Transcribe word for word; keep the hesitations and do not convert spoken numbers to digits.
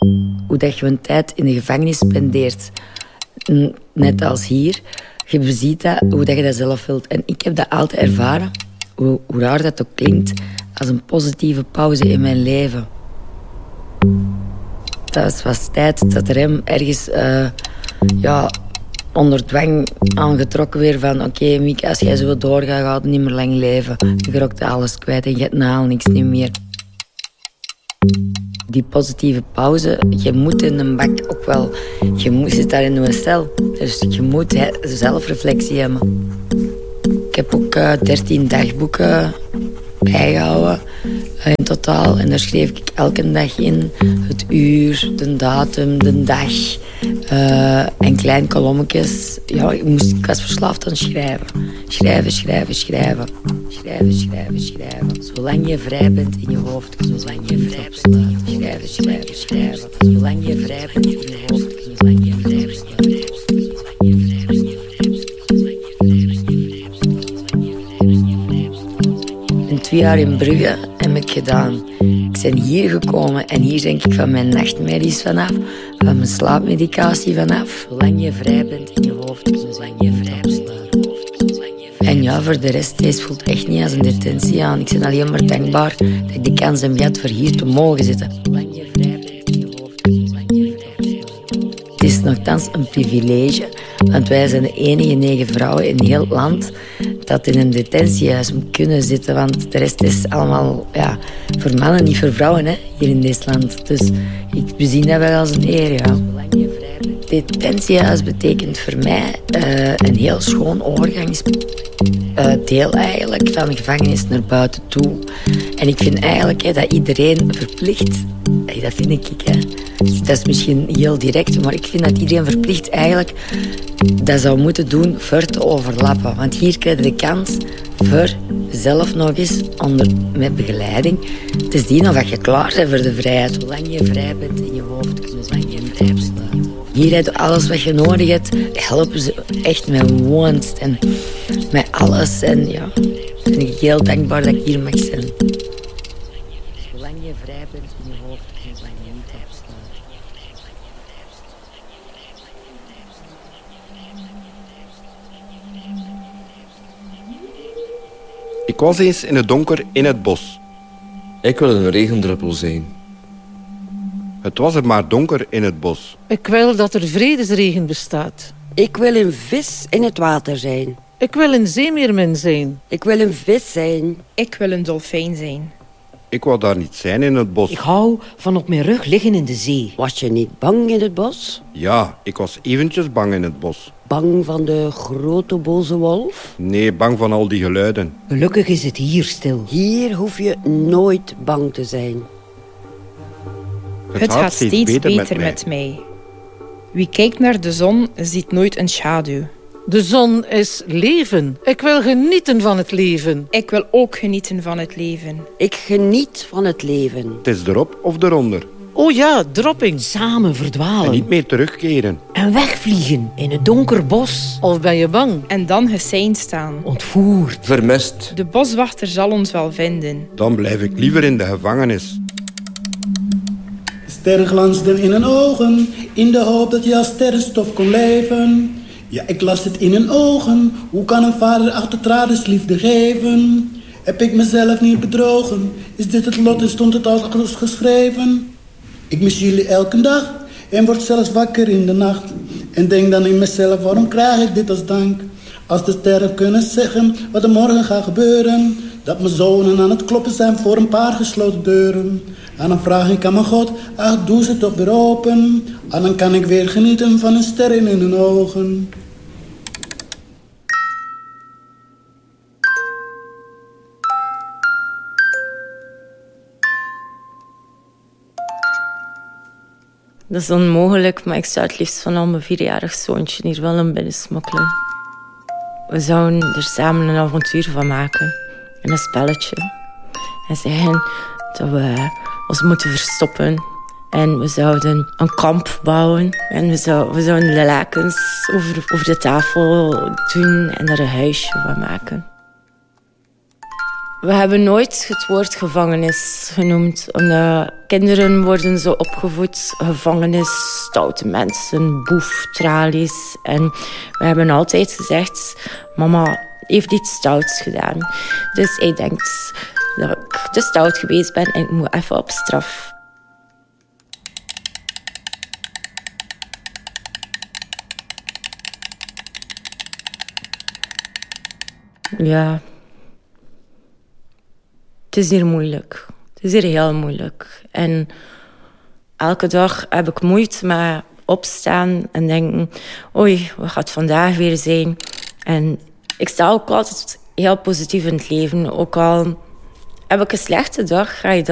Hoe dat je een tijd in de gevangenis spendeert. Net als hier. Je beziet dat, hoe dat je dat zelf wilt. En ik heb dat altijd ervaren, hoe, hoe raar dat ook klinkt, als een positieve pauze in mijn leven. Dat was tijd dat er hem ergens uh, ja, onder dwang aangetrokken weer van oké, okay, Mieke, als jij zo wilt doorgaan, gaat het niet meer lang leven. Je rookt alles kwijt en je hebt na niks niet meer. Die positieve pauze, je moet in een bak ook wel... Je moet, zit daar in een cel. Dus je moet he, zelfreflectie hebben. Ik heb ook uh, dertien dagboeken bijgehouden uh, in totaal. En daar schreef ik elke dag in het uur, de datum, de dag. Uh, en kleine kolommetjes. Ja, ik, moest, ik was verslaafd aan schrijven. Schrijven, schrijven, schrijven. Schrijven, schrijven, schrijven. Zolang je vrij bent in je hoofd, zolang je vrij bent. Schrijven, schrijven, schrijven. Zolang je vrij bent in je hoofd, zolang je vrij bent. En twee jaar in Brugge heb ik gedaan. Ik ben hier gekomen en hier denk ik van mijn nachtmerries vanaf, van mijn slaapmedicatie vanaf. Zolang je vrij bent in je hoofd, zolang je vrij bent. En ja, voor de rest, deze voelt echt niet als een detentie aan. Ik ben alleen maar dankbaar dat ik de kans heb gehad voor hier te mogen zitten. Zolang je vrij bent in je hoofd, zolang je vrij bent. Het is nogthans een privilege, want wij zijn de enige negen vrouwen in heel het land dat in een detentiehuis kunnen zitten. Want de rest is allemaal ja, voor mannen, niet voor vrouwen, hè, hier in dit land. Dus ik bezien dat wel als een eer, ja. Detentiehuis betekent voor mij uh, een heel schoon overgangsdeel uh, eigenlijk van de gevangenis naar buiten toe. En ik vind eigenlijk hè, dat iedereen verplicht, hey, dat vind ik, hè. Dat is misschien heel direct, maar ik vind dat iedereen verplicht eigenlijk dat zou moeten doen voor te overlappen. Want hier krijg je de kans voor zelf nog eens onder, met begeleiding te zien of je klaar bent voor de vrijheid. Zolang je vrij bent in je hoofd, zolang je vrij bent. Hier heb je alles wat je nodig hebt. Helpen ze echt met woonst en met alles. En ja, ben ik heel dankbaar dat ik hier mag zijn. Zolang je vrij bent in je hoofd en zolang je niet hebt staan. Ik was eens in het donker in het bos. Ik wil een regendruppel zijn. Het was er maar donker in het bos. Ik wil dat er vredesregen bestaat. Ik wil een vis in het water zijn. Ik wil een zeemeermin zijn. Ik wil een vis zijn. Ik wil een dolfijn zijn. Ik wou daar niet zijn in het bos. Ik hou van op mijn rug liggen in de zee. Was je niet bang in het bos? Ja, ik was eventjes bang in het bos. Bang van de grote boze wolf? Nee, bang van al die geluiden. Gelukkig is het hier stil. Hier hoef je nooit bang te zijn. Het, het gaat steeds beter, beter met, mij. met mij. Wie kijkt naar de zon, ziet nooit een schaduw. De zon is leven. Ik wil genieten van het leven. Ik wil ook genieten van het leven. Ik geniet van het leven. Het is erop of eronder. Oh ja, dropping. Samen verdwalen. En niet meer terugkeren. En wegvliegen in het donker bos. Of ben je bang? En dan geseind staan. Ontvoerd. Vermist. De boswachter zal ons wel vinden. Dan blijf ik liever in de gevangenis. Sterren glansden in hun ogen, in de hoop dat je als sterrenstof kon leven. Ja, ik las het in hun ogen, hoe kan een vader achter tranen liefde geven? Heb ik mezelf niet bedrogen, is dit het lot en stond het al geschreven? Ik mis jullie elke dag en word zelfs wakker in de nacht. En denk dan in mezelf, waarom krijg ik dit als dank? Als de sterren kunnen zeggen wat er morgen gaat gebeuren. Dat mijn zonen aan het kloppen zijn voor een paar gesloten deuren. En dan vraag ik aan mijn God, ach doe ze toch weer open. En dan kan ik weer genieten van een ster in hun ogen. Dat is onmogelijk, maar ik zou het liefst van al mijn vierjarig zoontje hier wel een binnen smokkelen. We zouden er samen een avontuur van maken. En een spelletje. En zeggen dat we ons moeten verstoppen. En we zouden een kamp bouwen. En we, zou, we zouden de lakens over, over de tafel doen en er een huisje van maken. We hebben nooit het woord gevangenis genoemd. Omdat kinderen worden zo opgevoed. Gevangenis, stoute mensen, boef, tralies. En we hebben altijd gezegd... Mama heeft iets stouts gedaan. Dus hij denkt dat ik te stout geweest ben en ik moet even op straf. Ja... Het is hier moeilijk. Het is hier heel moeilijk. En elke dag heb ik moeite met opstaan en denken... Oei, wat gaat het vandaag weer zijn? En ik sta ook altijd heel positief in het leven. Ook al heb ik een slechte dag, ga je dan